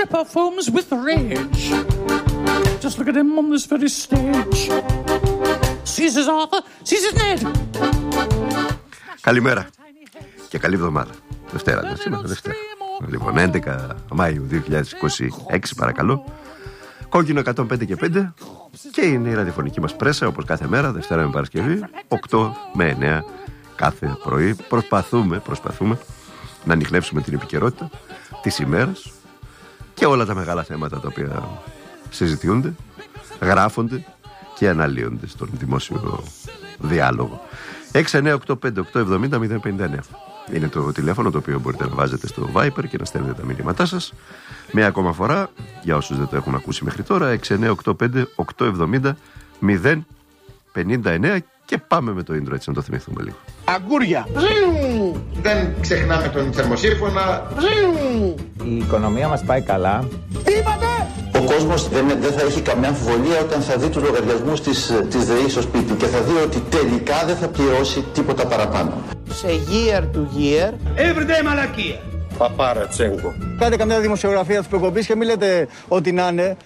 performs with rage. Just look at him on this very stage. Caesar's Arthur, Caesar's Ned. Καλημέρα και καλή εβδομάδα. Δευτέρα, σήμερα Δευτέρα. Λοιπόν, 11 Μάιου 2026, παρακαλώ. Κόκκινο 105 και 5. Και είναι η ραδιοφωνική μας πρέσα, όπως κάθε μέρα, Δευτέρα με Παρασκευή, 8 με 9 κάθε πρωί. Προσπαθούμε να ανιχνεύσουμε την επικαιρότητα της ημέρας και όλα τα μεγάλα θέματα τα οποία συζητιούνται, γράφονται και αναλύονται στον δημόσιο διάλογο. 6985870 είναι το τηλέφωνο το οποίο μπορείτε να βάζετε στο Viber και να στέλνετε τα μηνύματά σας. Μία ακόμα φορά, για όσους δεν το έχουν ακούσει μέχρι τώρα, 6985870 και πάμε με το intro έτσι να το θυμηθούμε λίγο. Αγκούρια! Δεν ξεχνάμε τον θερμοσύφωνα. Η οικονομία μας πάει καλά. Τι είπατε? Ο κόσμος δεν θα έχει καμιά αμφιβολία όταν θα δει τους λογαριασμούς της ΔΕΗ στο σπίτι και θα δει ότι τελικά δεν θα πληρώσει τίποτα παραπάνω. Σε year to year. Everyday μαλακία. Παπάρα Τσέγκο. Κάντε καμιά δημοσιογραφία της προκοπής και μην λέτε ότι να είναι.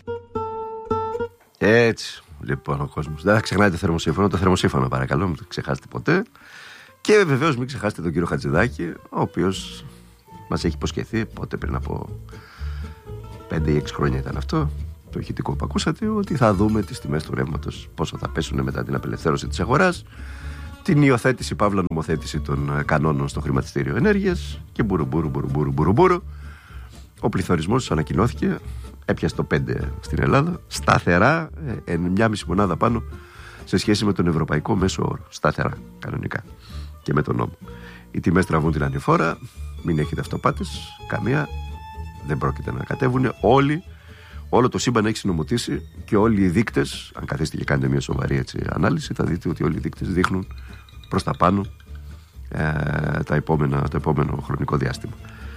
Έτσι, λοιπόν ο κόσμος. Δεν θα ξεχνάτε το θερμοσύφωνο παρακαλώ, μην το ξεχάσετε ποτέ. Και βεβαίως μην ξεχάσετε τον κύριο Χατζηδάκη, ο οποίος μας έχει υποσχεθεί, πότε πριν από 5 ή 6 χρόνια ήταν αυτό, το ηχητικό που ακούσατε, ότι θα δούμε τις τιμές του ρεύματος, πόσο θα πέσουν μετά την απελευθέρωση της αγοράς, την υιοθέτηση, παύλα νομοθέτηση των κανόνων στο χρηματιστήριο ενέργειας και μπουρου. Ο πληθωρισμός ανακοινώθηκε, έπιασε το 5 στην Ελλάδα, σταθερά, 1,5 μονάδα πάνω σε σχέση με τον ευρωπαϊκό μέσο όρο. Σταθερά, κανονικά. Και με τον νόμο. Οι τιμές τραβούν την ανηφόρα, μην έχετε αυτοπάτες, καμία, δεν πρόκειται να κατέβουν. Όλο το σύμπαν έχει συνομωτήσει και όλοι οι δείκτες, αν καθίσετε και κάνετε μια σοβαρή ανάλυση, θα δείτε ότι όλοι οι δείκτες δείχνουν προς τα πάνω το επόμενο χρονικό διάστημα.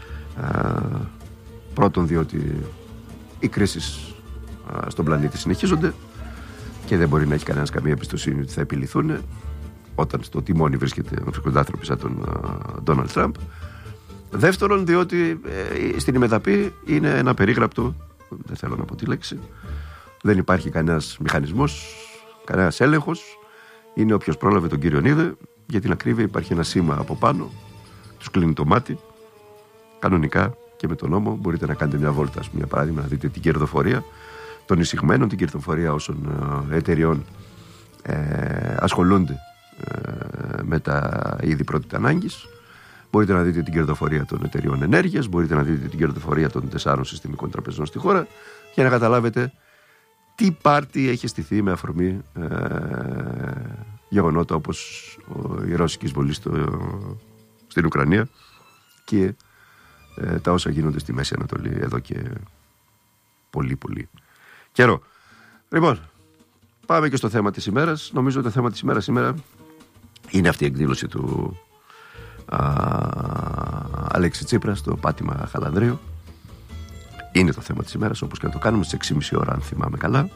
Πρώτον, διότι οι κρίσεις στον πλανήτη συνεχίζονται και δεν μπορεί να έχει κανένας καμία εμπιστοσύνη ότι θα επιληθούν όταν στο τιμόνι βρίσκονται άνθρωποι σαν τον Ντόναλντ Τραμπ. Δεύτερον, διότι στην ημεδαπή είναι ένα περίγραπτο, δεν θέλω να πω τη λέξη, δεν υπάρχει κανένας μηχανισμός, κανένας έλεγχος, είναι όποιος πρόλαβε τον κύριο είδε. Για την ακρίβεια υπάρχει ένα σήμα από πάνω, τους κλείνει το μάτι, κανονικά και με τον νόμο μπορείτε να κάνετε μια βόλτα, ας πούμε, για παράδειγμα, να δείτε την κερδοφορία των εισηγμένων, την κερδοφορία όσων εταιριών ασχολούνται με τα είδη πρώτης ανάγκης. Μπορείτε να δείτε την κερδοφορία των εταιριών ενέργειας, μπορείτε να δείτε την κερδοφορία των 4 συστημικών τραπεζών στη χώρα για να καταλάβετε τι πάρτι έχει στηθεί με αφορμή γεγονότα όπως η ρώσικη εισβολή στην Ουκρανία και τα όσα γίνονται στη Μέση Ανατολή εδώ και πολύ καιρό. Λοιπόν, πάμε και στο θέμα της ημέρας. Νομίζω ότι το θέμα της ημέρας σήμερα είναι αυτή η εκδήλωση του Αλέξη Τσίπρα στο πάτημα Χαλανδρίου. Είναι το θέμα της ημέρας, όπως και να το κάνουμε στις 6.30 ώρα, αν θυμάμαι καλά.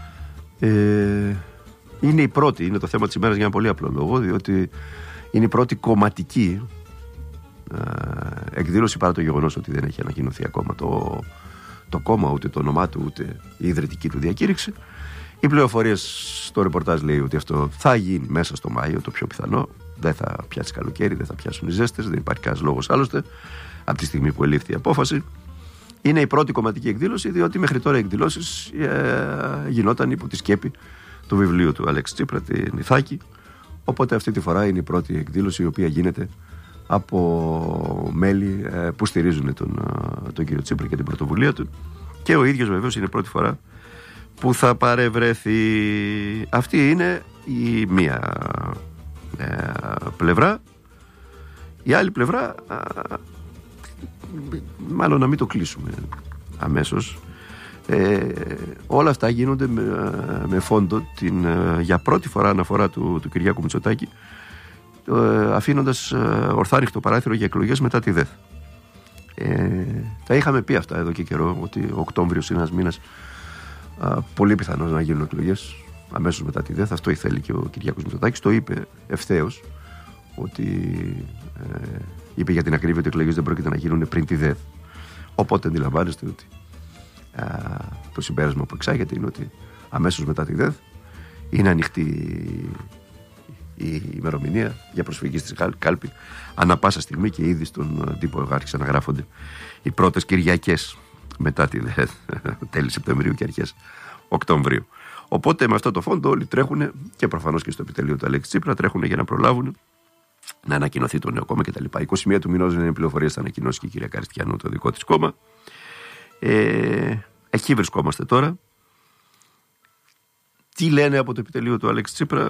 Είναι το θέμα της ημέρας για ένα πολύ απλό λόγο, διότι είναι η πρώτη κομματική εκδήλωση, παρά το γεγονός ότι δεν έχει ανακοινωθεί ακόμα το κόμμα, ούτε το όνομά του, ούτε η ιδρυτική του διακήρυξη. Οι πληροφορίες στο ρεπορτάζ λέει ότι αυτό θα γίνει μέσα στο Μάιο, το πιο πιθανό. Δεν θα πιάσει καλοκαίρι, δεν θα πιάσουν οι ζέστες, δεν υπάρχει κανένας λόγος άλλωστε από τη στιγμή που ελήφθη η απόφαση. Είναι η πρώτη κομματική εκδήλωση, διότι μέχρι τώρα οι εκδηλώσεις γινόταν υπό τη σκέπη του βιβλίου του Αλέξη Τσίπρα, την Ιθάκη. Οπότε αυτή τη φορά είναι η πρώτη εκδήλωση η οποία γίνεται από μέλη που στηρίζουν τον κύριο Τσίπρα και την πρωτοβουλία του. Και ο ίδιος βεβαίως είναι η πρώτη φορά που θα παρευρεθεί. Αυτή είναι η μία πλευρά. Η άλλη πλευρά, μάλλον να μην το κλείσουμε αμέσως, όλα αυτά γίνονται με φόντο την για πρώτη φορά αναφορά του Κυριάκου Μητσοτάκη, αφήνοντας ορθάνυχτο παράθυρο για εκλογές μετά τη ΔΕΘ. Τα είχαμε πει αυτά εδώ και καιρό, ότι ο Οκτώβριος είναι ένας μήνας πολύ πιθανός να γίνουν εκλογές αμέσως μετά τη ΔΕΘ. Αυτό ήθελε και ο Κυριάκος Μητσοτάκης. Το είπε ευθέως, ότι είπε για την ακρίβεια ότι οι εκλογές δεν πρόκειται να γίνουν πριν τη ΔΕΘ. Οπότε αντιλαμβάνεστε ότι Το συμπέρασμα που εξάγεται είναι ότι αμέσως μετά τη ΔΕΘ είναι ανοιχτή η ημερομηνία για προσφυγή στη κάλπη ανά πάσα στιγμή, και ήδη στον τύπο άρχισαν να γράφονται οι πρώτες Κυριακές μετά τη ΔΕΘ, τέλη Σεπτεμβρίου και αρχές Οκτωβρίου. Οπότε με αυτό το φόντο όλοι τρέχουν, και προφανώς και στο επιτελείο του Αλέξη Τσίπρα τρέχουν για να προλάβουν να ανακοινωθεί το νέο κόμμα κτλ. 21 του μηνός είναι πληροφορίες, θα ανακοινώσει και η κυρία Καριστιανού το δικό της κόμμα. Εκεί βρισκόμαστε τώρα. Τι λένε από το επιτελείο του Αλέξη Τσίπρα?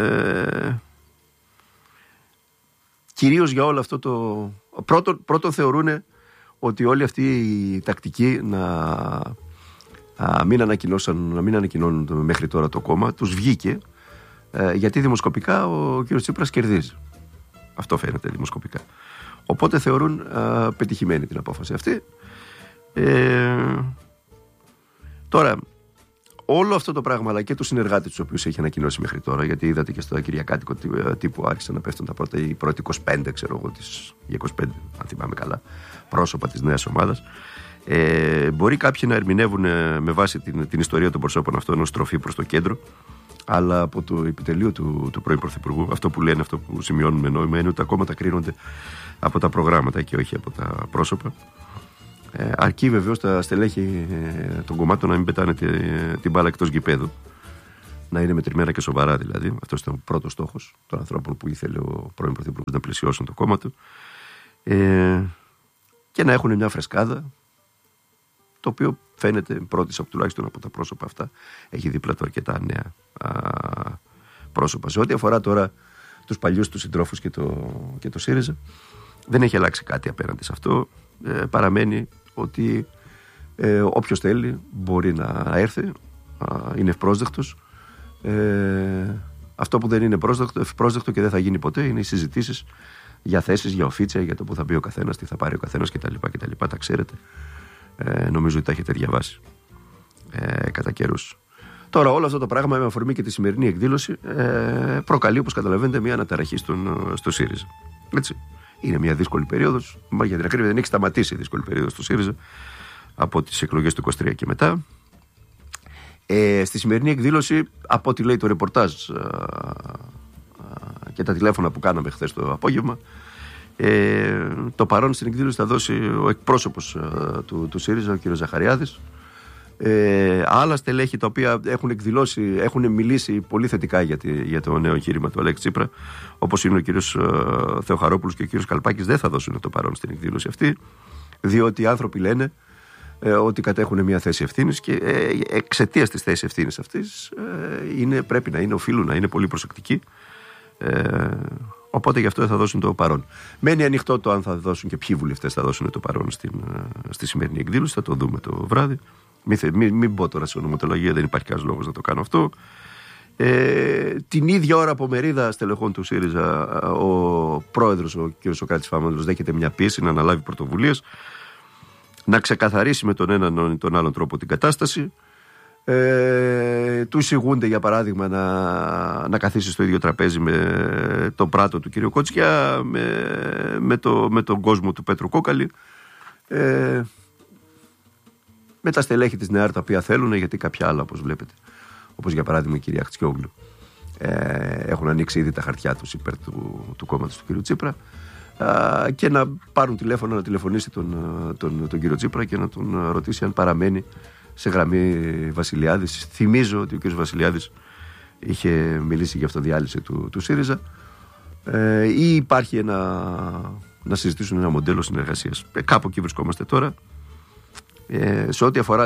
Κυρίως για όλο αυτό το... Πρώτον θεωρούν ότι όλη αυτή η τακτική να μην ανακοινώνουν μέχρι τώρα το κόμμα τους βγήκε, γιατί δημοσκοπικά ο κύριος Τσίπρας κερδίζει. Αυτό φαίνεται δημοσκοπικά. Οπότε θεωρούν πετυχημένη την απόφαση αυτή. Τώρα, όλο αυτό το πράγμα, αλλά και τους συνεργάτες τους οποίους έχει ανακοινώσει μέχρι τώρα, γιατί είδατε και στο κυριακάτικο τύπου άρχισαν να πέφτουν οι πρώτοι 25, ξέρω εγώ, για 25, αν θυμάμαι καλά, πρόσωπα της νέας ομάδας. Μπορεί κάποιοι να ερμηνεύουν με βάση την ιστορία των προσώπων αυτών ως στροφή προς το κέντρο, αλλά από το επιτελείο του πρώην Πρωθυπουργού, αυτό που λένε, αυτό που σημειώνουν με νόημα, είναι ότι τα κόμματα κρίνονται από τα προγράμματα και όχι από τα πρόσωπα. Αρκεί βεβαίως τα στελέχη των κομμάτων να μην πετάνε την μπάλα εκτός γηπέδου, να είναι μετρημένα και σοβαρά δηλαδή. Αυτός ήταν ο πρώτος στόχος των ανθρώπων που ήθελε ο πρώην Πρωθυπουργός να πλαισιώσουν το κόμμα του, και να έχουν μια φρεσκάδα, το οποίο φαίνεται πρώτης τουλάχιστον από τα πρόσωπα αυτά έχει δίπλα του αρκετά νέα πρόσωπα. Σε ό,τι αφορά τώρα τους παλιούς τους συντρόφους και το ΣΥΡΙΖΑ, δεν έχει αλλάξει κάτι απέναντι σε αυτό. Παραμένει ότι όποιος θέλει μπορεί να έρθει, είναι ευπρόσδεκτος. Αυτό που δεν είναι ευπρόσδεκτο και δεν θα γίνει ποτέ είναι οι συζητήσεις για θέσεις, για οφίτσια, για το που θα μπει ο καθένας, τι θα πάρει ο καθένας κτλ. Τα ξέρετε. Νομίζω ότι τα έχετε διαβάσει κατά καιρούς. Τώρα όλο αυτό το πράγμα, με αφορμή και τη σημερινή εκδήλωση, προκαλεί, όπως καταλαβαίνετε, μια αναταραχή στο ΣΥΡΙΖΑ. Έτσι. Είναι μια δύσκολη περίοδος. Για την ακρίβεια, δεν έχει σταματήσει η δύσκολη περίοδος του ΣΥΡΙΖΑ από τις εκλογές του 23 και μετά. Στη σημερινή εκδήλωση, από ό,τι λέει το ρεπορτάζ και τα τηλέφωνα που κάναμε χθες το απόγευμα, το παρόν στην εκδήλωση θα δώσει ο εκπρόσωπος του ΣΥΡΙΖΑ, ο κ. Ζαχαριάδης. Άλλα στελέχη τα οποία έχουν μιλήσει πολύ θετικά για το νέο εγχείρημα του Αλέξη Τσίπρα, όπως είναι ο κ. Θεοχαρόπουλος και ο κ. Καλπάκης, δεν θα δώσουν το παρόν στην εκδήλωση αυτή, διότι οι άνθρωποι λένε ότι κατέχουν μια θέση ευθύνης, και εξαιτίας της θέσης ευθύνης αυτής οφείλουν να είναι πολύ προσεκτικοί. Οπότε γι' αυτό θα δώσουν το παρόν. Μένει ανοιχτό το αν θα δώσουν και ποιοι βουλευτές θα δώσουν το παρόν στη σημερινή εκδήλωση. Θα το δούμε το βράδυ. Μην μπω τώρα σε ονοματολογία, δεν υπάρχει κανένας λόγος να το κάνω αυτό. Την ίδια ώρα, από μερίδα στελεχών του ΣΥΡΙΖΑ, ο πρόεδρος, ο κ. Σωκράτης Φάμανδρος, δέχεται μια πίεση να αναλάβει πρωτοβουλίες, να ξεκαθαρίσει με τον έναν ή τον άλλον τρόπο την κατάσταση. Του εισηγούνται, για παράδειγμα, να καθίσει στο ίδιο τραπέζι με τον πράτο του κ. Κότσια, με τον κόσμο του Πέτρου Κόκαλη, με τα στελέχη της ΝΕΑΡ τα οποία θέλουν, γιατί κάποια άλλα, όπως βλέπετε, όπως για παράδειγμα η κυρία Χτσιόγλου, έχουν ανοίξει ήδη τα χαρτιά τους υπέρ του κόμματος του κ. Τσίπρα, και να πάρουν τηλέφωνο, να τηλεφωνήσει τον κύριο Τσίπρα και να τον ρωτήσει αν παραμένει σε γραμμή Βασιλιάδης. Θυμίζω ότι ο κ. Βασιλιάδης είχε μιλήσει για αυτοδιάλυση του ΣΥΡΙΖΑ, ή υπάρχει να συζητήσουν ένα μοντέλο συνεργασίας. Κάπου εκεί βρισκόμαστε τώρα. Σε ό,τι αφορά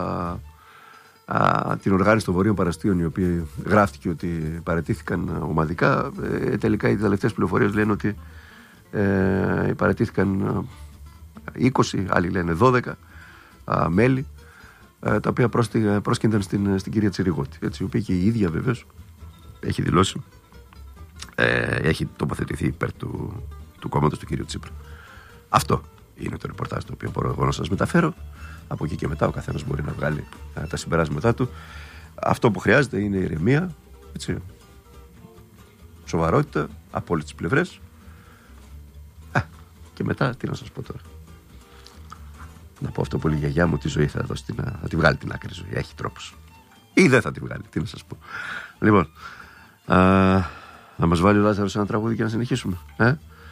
την οργάνωση των Βορείων Παραστίων, οι οποίοι γράφτηκε ότι παραιτήθηκαν ομαδικά, τελικά οι τελευταίες πληροφορίες λένε ότι παραιτήθηκαν 20, άλλοι λένε 12 μέλη, τα οποία πρόσκυνταν στην κυρία Τσιριγώτη, η οποία και η ίδια βεβαίως έχει δηλώσει, έχει τοποθετηθεί υπέρ του κόμματος του κυρίου Τσίπρα. Αυτό είναι το ρεπορτάζ το οποίο μπορώ εγώ να σας μεταφέρω. Από εκεί και μετά ο καθένας μπορεί να βγάλει τα συμπεράσματά του. Αυτό που χρειάζεται είναι ηρεμία, έτσι, σοβαρότητα από όλες τις πλευρές. Και μετά τι να σας πω τώρα. Να πω αυτό που λέει η γιαγιά μου, τη ζωή θα δώσει, θα τη βγάλει την άκρη ζωή. Έχει τρόπους. Ή δεν θα τη βγάλει, τι να σας πω. Λοιπόν, να μας βάλει ο Λάζαρος ένα τραγούδι και να συνεχίσουμε.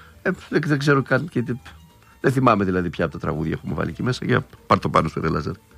Δεν ξέρω καν και δεν θυμάμαι δηλαδή ποια από τα τραγούδια έχουμε βάλει εκεί μέσα. Για πάρ' το πάνω σου, ρε Λάζαρε.